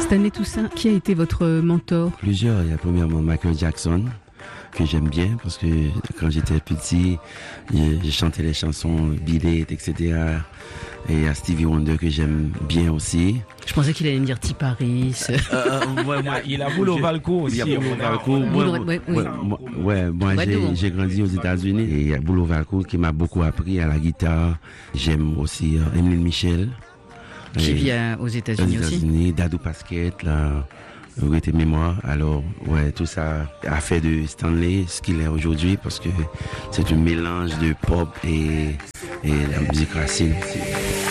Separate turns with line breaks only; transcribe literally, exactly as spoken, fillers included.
Stanley Toussaint, qui a été votre mentor?
Plusieurs. Il y a premièrement Michael Jackson, que j'aime bien parce que quand j'étais petit, j'ai chanté les chansons Beat It, et cetera. Et il y a Stevie Wonder que j'aime bien aussi.
Je pensais qu'il allait me dire T. Paris.
Euh, euh, ouais, moi, il a Boulot Valco aussi.
Il y a Boulot Valco. Ouais, ouais, ouais, moi j'ai, j'ai grandi aux États-Unis et il y a Boulot Valco qui m'a beaucoup appris à la guitare. J'aime aussi euh, Emile Michel.
Qui et, vit aux États-Unis aussi.
États-Unis, Dadou Pasquette, là. Vérité mémoire. Alors, ouais, tout ça a fait de Stanley ce qu'il est aujourd'hui parce que c'est un mélange de pop et, et la musique racine aussi.